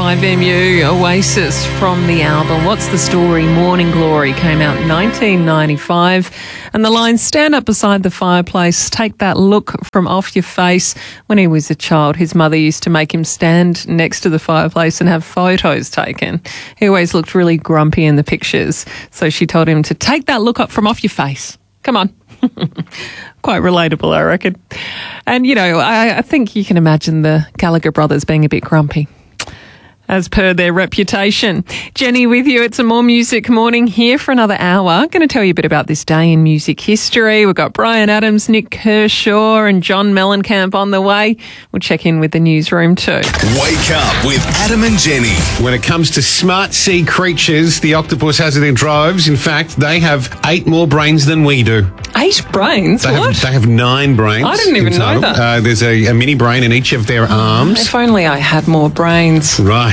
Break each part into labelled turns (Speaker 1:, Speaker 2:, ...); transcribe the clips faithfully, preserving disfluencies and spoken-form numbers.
Speaker 1: five M U, Oasis from the album What's the Story? Morning Glory came out in nineteen ninety-five. And the line, stand up beside the fireplace, take that look from off your face. When he was a child, his mother used to make him stand next to the fireplace and have photos taken. He always looked really grumpy in the pictures. So she told him to take that look up from off your face. Come on. Quite relatable, I reckon. And, you know, I, I think you can imagine the Gallagher brothers being a bit grumpy, as per their reputation. Jenny with you. It's a More Music morning here for another hour. I'm going to tell you a bit about this day in music history. We've got Brian Adams, Nick Kershaw and John Mellencamp on the way. We'll check in with the newsroom too.
Speaker 2: Wake up with Adam and Jenny.
Speaker 3: When it comes to smart sea creatures, the octopus has it in droves. In fact, they have eight more brains than we do.
Speaker 1: Eight brains?
Speaker 3: They
Speaker 1: what?
Speaker 3: Have, they have nine brains.
Speaker 1: I didn't even know that.
Speaker 3: Uh, there's a, a mini brain in each of their arms.
Speaker 1: If only I had more brains.
Speaker 3: Right.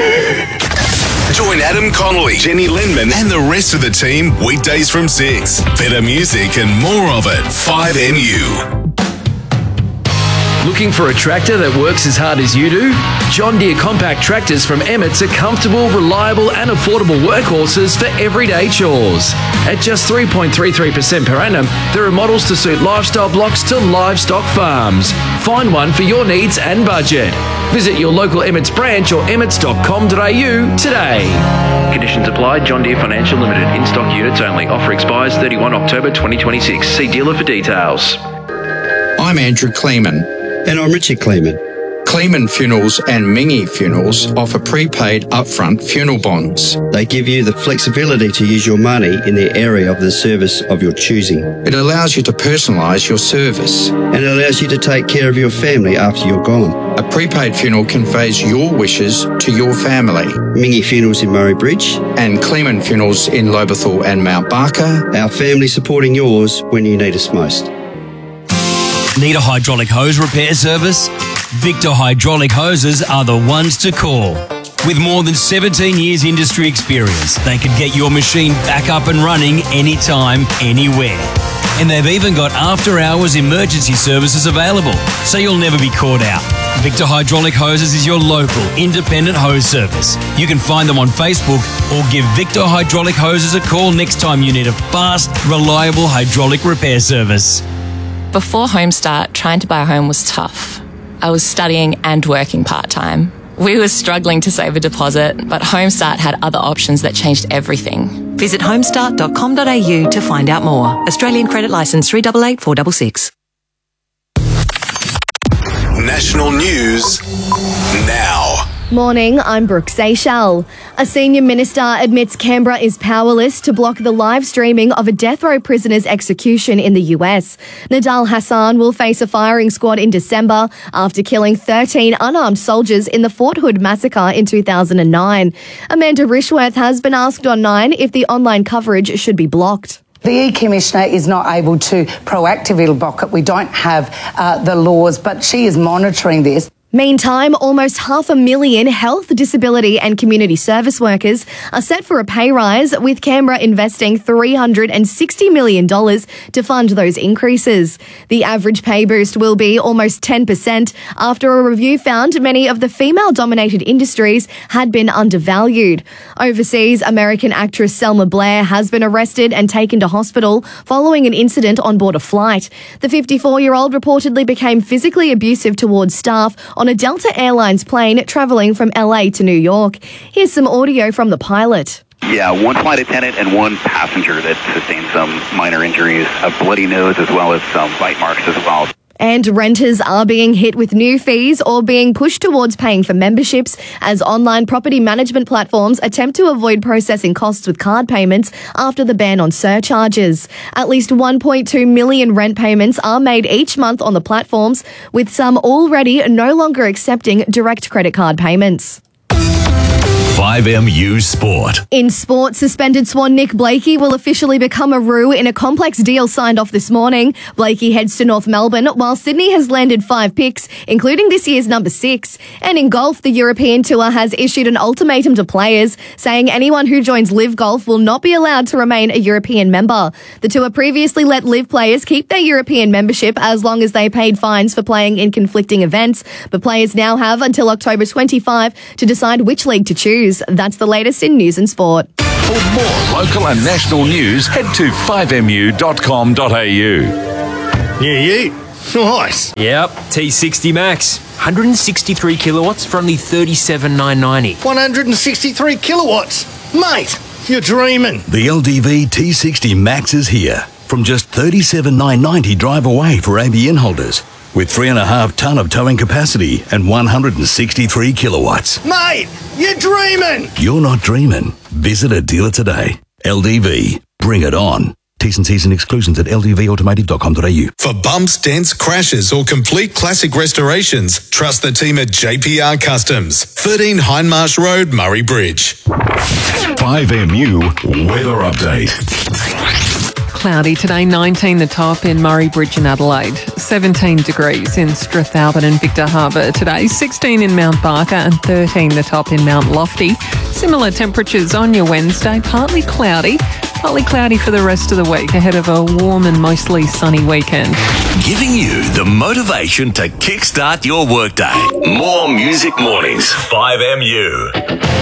Speaker 2: Join Adam Connolly, Jenny Lindman, and the rest of the team weekdays from six. Better music and more of it. five M U.
Speaker 4: Looking for a tractor that works as hard as you do? John Deere compact tractors from Emmett's are comfortable, reliable and affordable workhorses for everyday chores. At just three point three three percent per annum, there are models to suit lifestyle blocks to livestock farms. Find one for your needs and budget. Visit your local Emmett's branch or emmets dot com dot a u today. Conditions apply. John Deere Financial Limited. In-stock units only. Offer expires thirty-first October twenty twenty-six. See dealer for details.
Speaker 5: I'm Andrew Kleeman.
Speaker 6: And I'm Richard Kleeman.
Speaker 5: Kleeman Funerals and Mingy Funerals offer prepaid upfront funeral bonds.
Speaker 6: They give you the flexibility to use your money in the area of the service of your choosing.
Speaker 5: It allows you to personalise your service.
Speaker 6: And it allows you to take care of your family after you're gone.
Speaker 5: A prepaid funeral conveys your wishes to your family.
Speaker 6: Mingy Funerals in Murray Bridge.
Speaker 5: And Kleeman Funerals in Lobethal and Mount Barker.
Speaker 6: Our family supporting yours when you need us most.
Speaker 7: Need a hydraulic hose repair service? Victor Hydraulic Hoses are the ones to call. With more than seventeen years industry experience, they can get your machine back up and running anytime, anywhere. And they've even got after-hours emergency services available, so you'll never be caught out. Victor Hydraulic Hoses is your local independent hose service. You can find them on Facebook or give Victor Hydraulic Hoses a call next time you need a fast, reliable hydraulic repair service.
Speaker 8: Before Homestart, trying to buy a home was tough. I was studying and working part-time. We were struggling to save a deposit, but Homestart had other options that changed everything.
Speaker 9: Visit homestart dot com dot a u to find out more. Australian Credit Licence three eight eight four six six.
Speaker 2: National news now.
Speaker 10: Morning, I'm Brooke Seychelles. A senior minister admits Canberra is powerless to block the live streaming of a death row prisoner's execution in the U S. Nidal Hassan will face a firing squad in December after killing thirteen unarmed soldiers in the Fort Hood massacre in two thousand nine. Amanda Rishworth has been asked on Nine if the online coverage should be blocked.
Speaker 11: The E-Commissioner is not able to proactively block it. We don't have uh, the laws, but she is monitoring this.
Speaker 10: Meantime, almost half a million health, disability and community service workers are set for a pay rise, with Canberra investing three hundred sixty million dollars to fund those increases. The average pay boost will be almost ten percent after a review found many of the female-dominated industries had been undervalued. Overseas, American actress Selma Blair has been arrested and taken to hospital following an incident on board a flight. The fifty-four-year-old reportedly became physically abusive towards staff on a Delta Airlines plane travelling from L A to New York. Here's some audio from the pilot.
Speaker 12: Yeah, one flight attendant and one passenger that sustained some minor injuries, a bloody nose as well as some bite marks as well.
Speaker 10: And renters are being hit with new fees or being pushed towards paying for memberships as online property management platforms attempt to avoid processing costs with card payments after the ban on surcharges. At least one point two million rent payments are made each month on the platforms, with some already no longer accepting direct credit card payments.
Speaker 2: five M U Sport.
Speaker 10: In sport, suspended Swan Nick Blakey will officially become a Roo in a complex deal signed off this morning. Blakey heads to North Melbourne, while Sydney has landed five picks, including this year's number six. And in golf, the European Tour has issued an ultimatum to players, saying anyone who joins Live Golf will not be allowed to remain a European member. The Tour previously let Live players keep their European membership as long as they paid fines for playing in conflicting events, but players now have until October twenty-fifth to decide which league to choose. That's the latest in news and sport.
Speaker 13: For more local and national news, head to five M U dot com dot A U.
Speaker 14: Yeah, yeah. Nice.
Speaker 15: Yep, T sixty Max. one hundred sixty-three kilowatts for only thirty-seven thousand nine hundred ninety.
Speaker 14: one hundred sixty-three kilowatts. Mate, you're dreaming.
Speaker 16: The L D V T sixty Max is here. From just thirty-seven thousand nine hundred ninety drive away for A B N holders. With three and a half tonne of towing capacity and one hundred sixty-three kilowatts.
Speaker 14: Mate, you're dreaming.
Speaker 16: You're not dreaming. Visit a dealer today. L D V. Bring it on. T's and C's and exclusions at L D V automotive dot com dot A U.
Speaker 2: For bumps, dents, crashes, or complete classic restorations, trust the team at J P R Customs. thirteen Hindmarsh Road, Murray Bridge. five M U Weather Update.
Speaker 1: Cloudy today, nineteen the top in Murray Bridge and Adelaide, seventeen degrees in Strathalbyn and Victor Harbour today, sixteen in Mount Barker and thirteen the top in Mount Lofty. Similar temperatures on your Wednesday, partly cloudy, partly cloudy for the rest of the week ahead of a warm and mostly sunny weekend.
Speaker 2: Giving you the motivation to kickstart your workday. More Music Mornings, five M U.